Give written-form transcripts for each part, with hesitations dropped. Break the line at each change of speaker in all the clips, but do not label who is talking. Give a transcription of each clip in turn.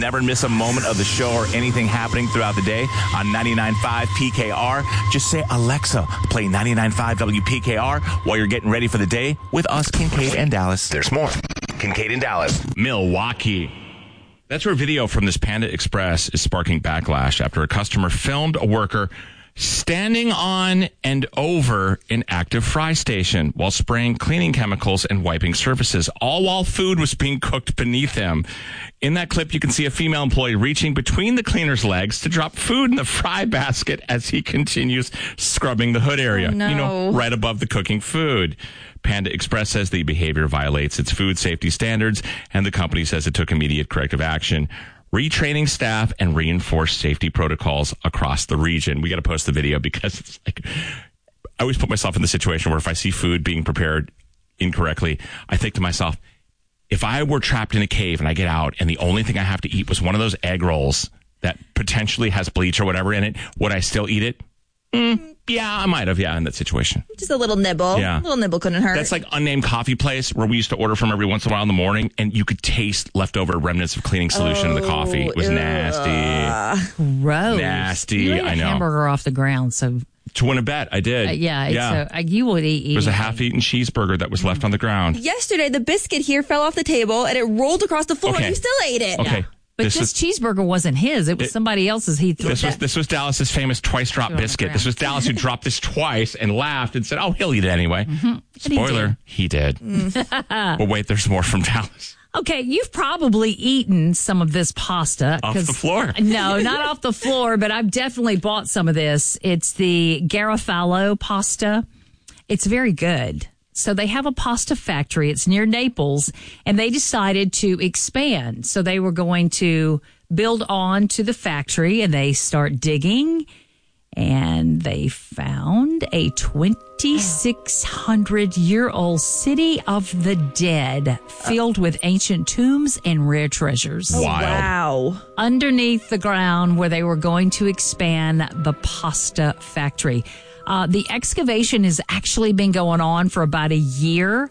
never miss a moment of the show or anything happening throughout the day on 99.5 PKR. Just say, Alexa, play 99.5 WPKR while you're getting ready for the day with us, Kincaid and Dallas.
There's more. Kincaid and Dallas.
Milwaukee. That's where video from this Panda Express is sparking backlash after a customer filmed a worker standing on and over an active fry station while spraying cleaning chemicals and wiping surfaces, all while food was being cooked beneath him. In that clip, you can see a female employee reaching between the cleaner's legs to drop food in the fry basket as he continues scrubbing the hood area, right above the cooking food. Panda Express says the behavior violates its food safety standards, and the company says it took immediate corrective action, retraining staff and reinforced safety protocols across the region. We got to post the video because it's like, I always put myself in the situation where if I see food being prepared incorrectly, I think to myself, if I were trapped in a cave and I get out and the only thing I have to eat was one of those egg rolls that potentially has bleach or whatever in it, would I still eat it? Yeah, I might have, in that situation.
Just a little nibble.
Yeah.
A little nibble couldn't hurt.
That's like unnamed coffee place where we used to order from every once in a while in the morning, and you could taste leftover remnants of cleaning solution in the coffee. It was nasty.
Gross.
Nasty,
You ate
I know.
a hamburger off the ground, so...
To win a bet, I did.
You would eat.
There was a half-eaten cheeseburger that was left on the ground.
Yesterday, the biscuit here fell off the table, and it rolled across the floor, and you still ate it.
Okay.
Yeah. But this cheeseburger wasn't his. It was somebody else's.
This was Dallas's famous twice drop biscuit. This was Dallas who dropped this twice and laughed and said, "Oh, he'll eat it anyway." Mm-hmm. Spoiler, he did. But wait, there's more from Dallas.
Okay, you've probably eaten some of this pasta.
Off the floor.
No, not off the floor, but I've definitely bought some of this. It's the Garofalo pasta. It's very good. So they have a pasta factory. It's near Naples, and they decided to expand. So they were going to build on to the factory, and they start digging, and they found a 2,600-year-old city of the dead filled with ancient tombs and rare treasures.
Wow.
Underneath the ground where they were going to expand the pasta factory. The excavation has actually been going on for about a year,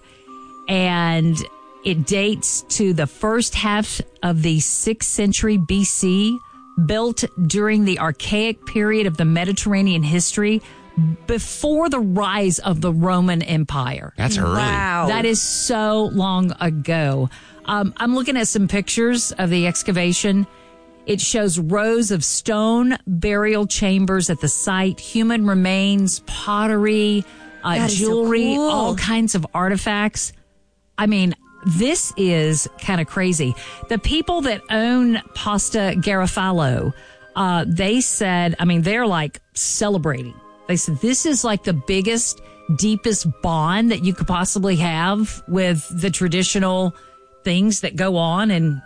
and it dates to the first half of the 6th century BC, built during the archaic period of the Mediterranean history before the rise of the Roman Empire.
That's early.
Wow.
That is so long ago. I'm looking at some pictures of the excavation. It shows rows of stone burial chambers at the site, human remains, pottery, jewelry,
so cool.
all kinds of artifacts. I mean, this is kind of crazy. The people that own Pasta Garofalo, they said, they're like celebrating. They said this is like the biggest, deepest bond that you could possibly have with the traditional things that go on in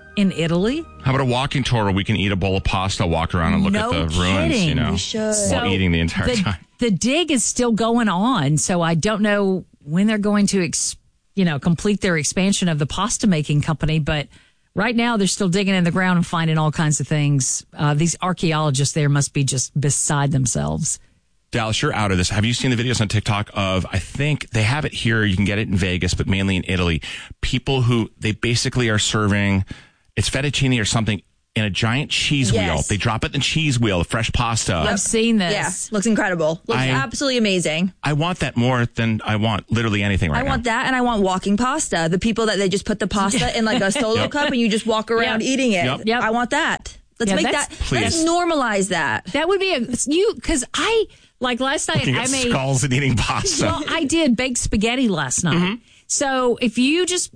Italy.
How about a walking tour where we can eat a bowl of pasta, walk around and look at the ruins,
We should.
while eating the entire time.
The dig is still going on, so I don't know when they're going to, complete their expansion of the pasta making company, but right now they're still digging in the ground and finding all kinds of things. These archaeologists there must be just beside themselves.
Dallas, you're out of this. Have you seen the videos on TikTok of, I think they have it here, you can get it in Vegas, but mainly in Italy, people who, they basically are serving, it's fettuccine or something, in a giant cheese wheel. They drop it in the cheese wheel, fresh pasta.
I've seen this.
Yeah, looks incredible. Looks absolutely amazing.
I want that more than I want literally anything right now.
I want that, and I want walking pasta. The people that they just put the pasta in like a solo cup and you just walk around eating it.
Yep.
I want that. Let's make that.
Please.
Let's normalize that.
That would be because last night
Looking
I
at
made
skulls and eating pasta.
Well, I did baked spaghetti last night. Mm-hmm. So if you just,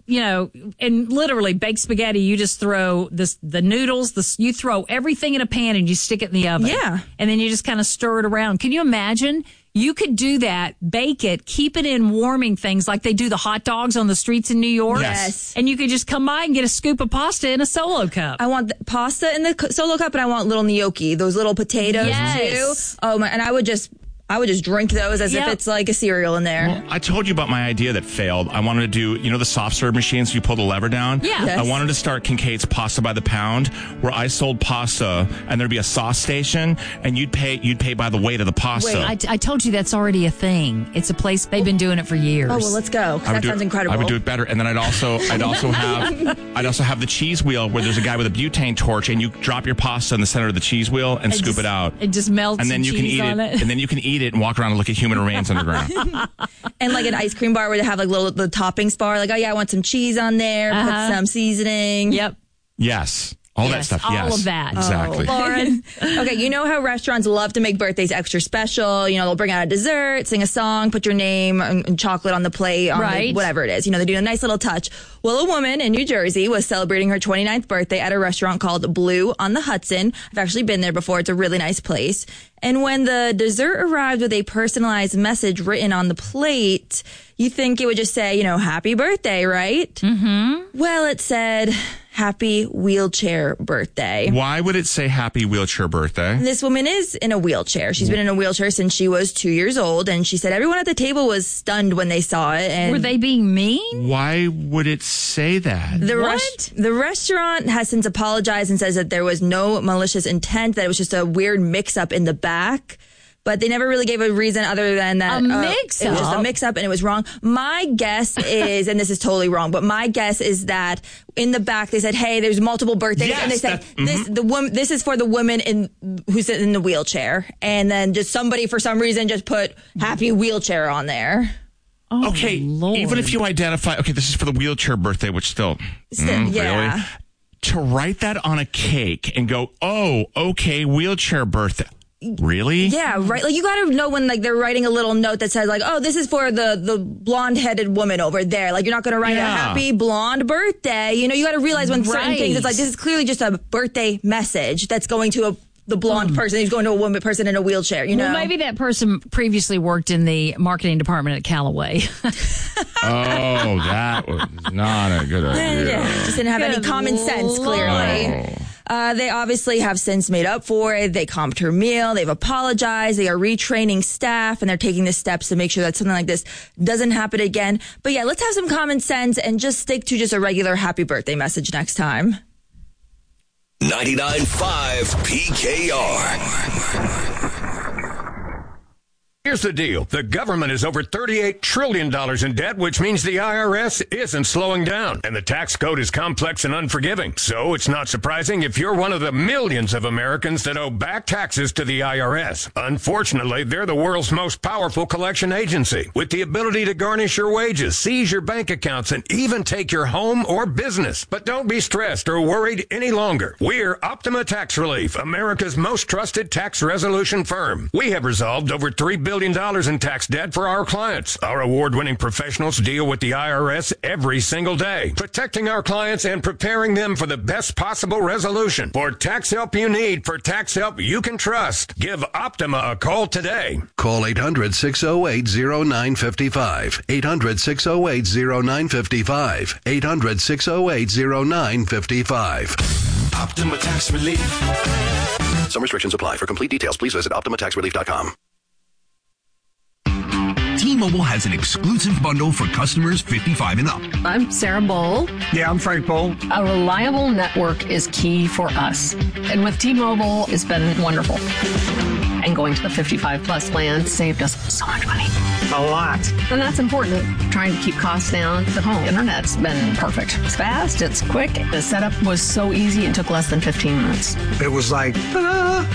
and literally baked spaghetti, you just throw the noodles, you throw everything in a pan and you stick it in the oven.
Yeah.
And then you just kind of stir it around. Can you imagine? You could do that, bake it, keep it in warming things like they do the hot dogs on the streets in New York.
Yes.
And you could just come by and get a scoop of pasta in a solo cup.
I want the pasta in the solo cup, and I want little gnocchi, those little potatoes too. Oh my! And I would just I would just drink those as if it's like a cereal in there.
Well, I told you about my idea that failed. I wanted to do, the soft serve machines, you pull the lever down?
Yeah.
Yes.
I wanted to start Kincaid's Pasta by the Pound, where I sold pasta and there'd be a sauce station and you'd pay by the weight of the pasta.
Wait, I told you that's already a thing. It's a place, they've been doing it for years.
Oh, well, let's go. That sounds incredible.
I would do it better. And then I'd also have the cheese wheel where there's a guy with a butane torch and you drop your pasta in the center of the cheese wheel and scoop it out.
It just melts
and then you can eat it. And then you can eat it and walk around and look at human remains underground.
And like an ice cream bar where they have like the toppings bar. Like, oh yeah, I want some cheese on there, put some seasoning.
Yep.
Yes. All that stuff.
All of that.
Exactly.
Lauren.
Okay, you know how restaurants love to make birthdays extra special. They'll bring out a dessert, sing a song, put your name and chocolate on the plate, whatever it is. They do a nice little touch. Well, a woman in New Jersey was celebrating her 29th birthday at a restaurant called Blue on the Hudson. I've actually been there before. It's a really nice place. And when the dessert arrived with a personalized message written on the plate, you think it would just say, happy birthday, right? Mm-hmm. Well, it said, happy wheelchair birthday.
Why would it say happy wheelchair birthday?
This woman is in a wheelchair. She's been in a wheelchair since she was 2 years old. And she said everyone at the table was stunned when they saw it. And
were they being mean?
Why would it say that?
The restaurant has since apologized and says that there was no malicious intent, that it was just a weird mix-up in the back. But they never really gave a reason other than that.
A mix-up?
It was just a mix-up and it was wrong. My guess is, and this is totally wrong, but my guess is that in the back they said, hey, there's multiple birthdays.
Yes,
and they said, this is for the woman who's in the wheelchair. And then just somebody, for some reason, just put happy wheelchair on there.
Oh,
okay,
Lord.
even if you identify, this is for the wheelchair birthday, which still,
yeah.
really? To write that on a cake and go, oh, okay, wheelchair birthday. Really?
Yeah, right. Like, you got to know when, like, they're writing a little note that says, like, oh, this is for the blonde-headed woman over there. Like, you're not going to write a happy blonde birthday. You got to realize when certain things, it's like, this is clearly just a birthday message that's going to the blonde person who's going to a person in a wheelchair,
Well, maybe that person previously worked in the marketing department at Callaway.
Oh, that was not a good idea.
Yeah, just didn't have any common sense, clearly. They obviously have since made up for it. They comped her meal. They've apologized. They are retraining staff, and they're taking the steps to make sure that something like this doesn't happen again. But yeah, let's have some common sense and just stick to just a regular happy birthday message next time.
99.5 PKR.
Here's the deal. The government is over $38 trillion in debt, which means the IRS isn't slowing down. And the tax code is complex and unforgiving. So it's not surprising if you're one of the millions of Americans that owe back taxes to the IRS. Unfortunately, they're the world's most powerful collection agency, with the ability to garnish your wages, seize your bank accounts, and even take your home or business. But don't be stressed or worried any longer. We're Optima Tax Relief, America's most trusted tax resolution firm. We have resolved over $3 billion in tax debt for our clients. Our award-winning professionals deal with the IRS every single day, protecting our clients and preparing them for the best possible resolution. For tax help you need, for tax help you can trust, give Optima a call today.
Call 800-608-0955. 800-608-0955. 800-608-0955.
Optima Tax Relief.
Some restrictions apply. For complete details, please visit OptimaTaxRelief.com.
T-Mobile has an exclusive bundle for customers 55 and up.
I'm Sarah Bowl.
Yeah, I'm Frank Bowl.
A reliable network is key for us. And with T-Mobile, it's been wonderful. And going to the 55-plus plan saved us so much money.
A lot.
And that's important. Trying to keep costs down. The home internet's been perfect. It's fast. It's quick. The setup was so easy. It took less than 15 minutes.
It was like, ta-da!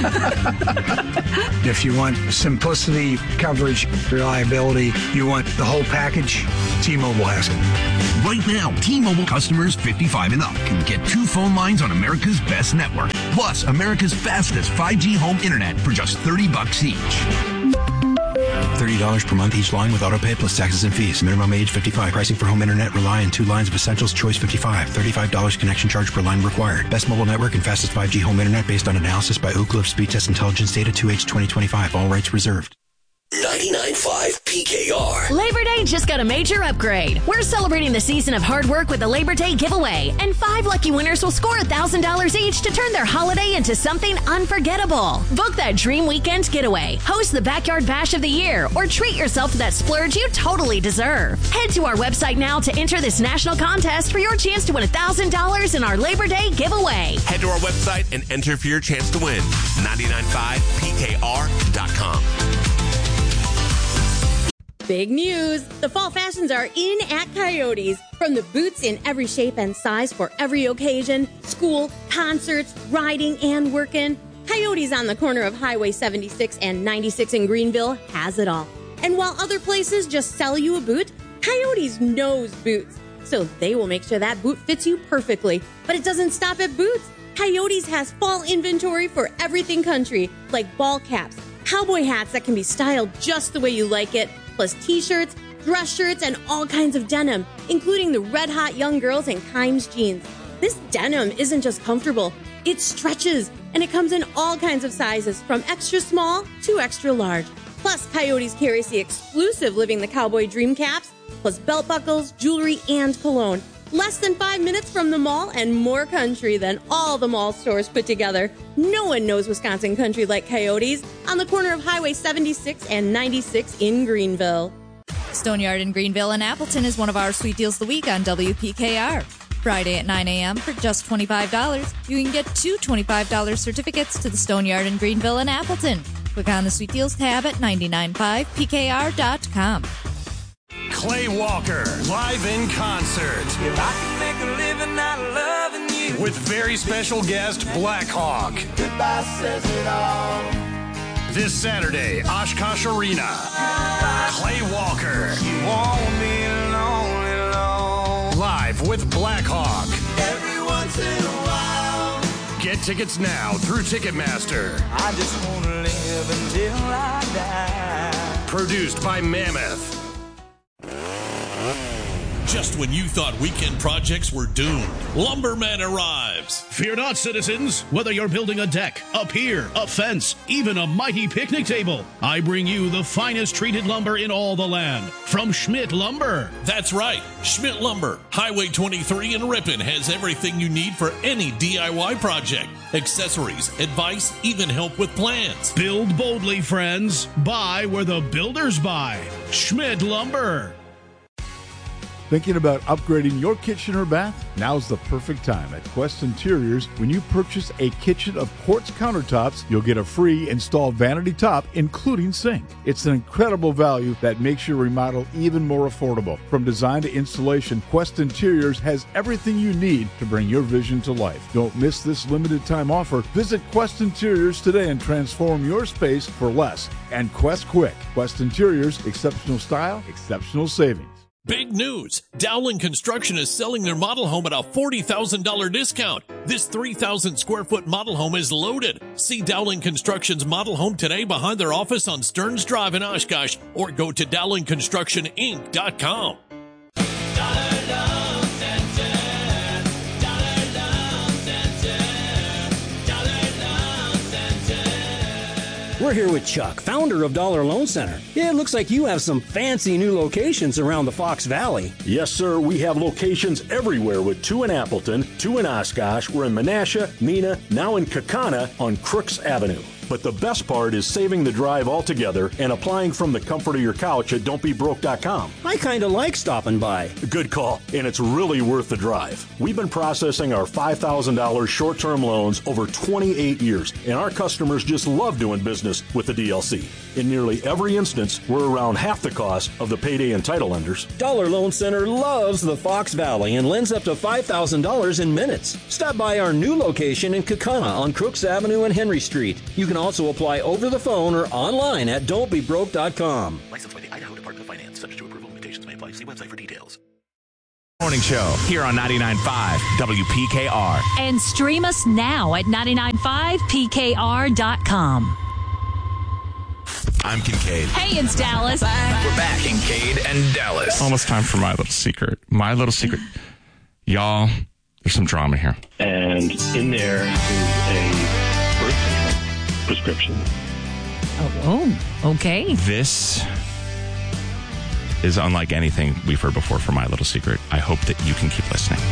If you want simplicity, coverage, reliability, you want the whole package, T-Mobile has it.
Right now, T-Mobile customers 55 and up can get 2 phone lines on America's best network, plus America's fastest 5G home internet for just $30 each.
$30 per month each line with autopay plus taxes and fees. Minimum age 55. Pricing for home internet rely on 2 lines of Essentials Choice 55. $35 connection charge per line required. Best mobile network and fastest 5G home internet based on analysis by Ookla of Speed Test Intelligence Data 2H 2025. All rights reserved.
99.5 PKR.
Labor Day just got a major upgrade. We're celebrating the season of hard work with the Labor Day giveaway, and 5 lucky winners will score $1,000 each to turn their holiday into something unforgettable. Book that dream weekend getaway, host the Backyard Bash of the Year, or treat yourself to that splurge you totally deserve. Head to our website now to enter this national contest for your chance to win $1,000 in our Labor Day giveaway.
Head to our website and enter for your chance to win. 995pkr.com.
Big news! The fall fashions are in at Coyotes. From the boots in every shape and size for every occasion, school, concerts, riding, and working, Coyotes on the corner of Highway 76 and 96 in Greenville has it all. And while other places just sell you a boot, Coyotes knows boots. So they will make sure that boot fits you perfectly. But it doesn't stop at boots. Coyotes has fall inventory for everything country, like ball caps, cowboy hats that can be styled just the way you like it, plus t-shirts, dress shirts, and all kinds of denim, including the Red Hot Young Girls and Kimes jeans. This denim isn't just comfortable, it stretches, and it comes in all kinds of sizes, from extra small to extra large. Plus, Coyotes carries the exclusive Living the Cowboy Dream caps, plus belt buckles, jewelry, and cologne. Less than 5 minutes from the mall and more country than all the mall stores put together. No one knows Wisconsin country like Coyotes on the corner of Highway 76 and 96 in Greenville.
Stoneyard in Greenville and Appleton is one of our sweet deals of the week on WPKR. Friday at 9 a.m. for just $25, you can get 2 $25 certificates to the Stoneyard in Greenville and Appleton. Click on the Sweet Deals tab at 995pkr.com.
Clay Walker, live in concert.
If I could make a living out of loving you.
With very special guest, Black Hawk.
Goodbye says it all.
This Saturday, Oshkosh Arena. Clay Walker.
You won't be lonely long.
Live with Black Hawk.
Every once in a while.
Get tickets now through Ticketmaster.
I just want to live until I die.
Produced by Mammoth.
Just when you thought weekend projects were doomed, Lumberman arrives.
Fear not, citizens. Whether you're building a deck, a pier, a fence, even a mighty picnic table, I bring you the finest treated lumber in all the land from Schmidt Lumber.
That's right. Schmidt Lumber, Highway 23 in Ripon, has everything you need for any DIY project. Accessories, advice, even help with plans.
Build boldly, friends. Buy where the builders buy. Schmidt Lumber.
Thinking about upgrading your kitchen or bath? Now's the perfect time at Quest Interiors. When you purchase a kitchen of quartz countertops, you'll get a free installed vanity top, including sink. It's an incredible value that makes your remodel even more affordable. From design to installation, Quest Interiors has everything you need to bring your vision to life. Don't miss this limited time offer. Visit Quest Interiors today and transform your space for less. And Quest Quick. Quest Interiors, exceptional style, exceptional savings.
Big news! Dowling Construction is selling their model home at a $40,000 discount. This 3,000 square foot model home is loaded. See Dowling Construction's model home today behind their office on Stearns Drive in Oshkosh, or go to DowlingConstructionInc.com.
We're here with Chuck, founder of Dollar Loan Center. Yeah, it looks like you have some fancy new locations around the Fox Valley.
Yes, sir. We have locations everywhere with 2 in Appleton, 2 in Oshkosh. We're in Menasha, Mena, now in Kaukauna on Crooks Avenue. But the best part is saving the drive altogether and applying from the comfort of your couch at don'tbebroke.com.
I kind of like stopping by.
Good call, and it's really worth the drive. We've been processing our $5,000 short-term loans over 28 years, and our customers just love doing business with the DLC. In nearly every instance, we're around half the cost of the payday and title lenders.
Dollar Loan Center loves the Fox Valley and lends up to $5,000 in minutes. Stop by our new location in Kaukauna on Crooks Avenue and Henry Street. You can also apply over the phone or online at don'tbebroke.com.
Licensed by the Idaho Department of Finance. Subject to approval. Limitations may apply. See website for details.
Morning show here on 99.5 WPKR.
And stream us now at 995pkr.com.
I'm Kincaid.
Hey, it's Dallas.
We're back, Kincaid and Dallas.
Almost time for My Little Secret. My Little Secret. Y'all, there's some drama here.
And in there is a birth control prescription.
Oh, okay.
This is unlike anything we've heard before for My Little Secret. I hope that you can keep listening.